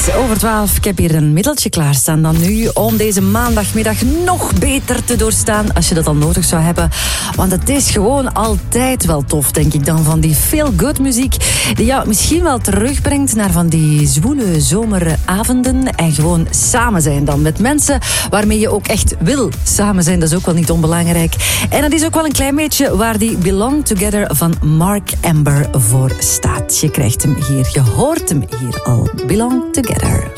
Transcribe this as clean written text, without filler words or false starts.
12. Ik heb hier een middeltje klaarstaan dan nu om deze maandagmiddag nog beter te doorstaan als je dat al nodig zou hebben. Want het is gewoon altijd wel tof, denk ik dan, van die feel-good muziek die jou misschien wel terugbrengt naar van die zwoele zomeravonden en gewoon samen zijn dan met mensen waarmee je ook echt wil samen zijn. Dat is ook wel niet onbelangrijk. En dat is ook wel een klein beetje waar die Belong Together van Mark Amber voor staat. Je krijgt hem hier, je hoort hem hier al. Belong Together.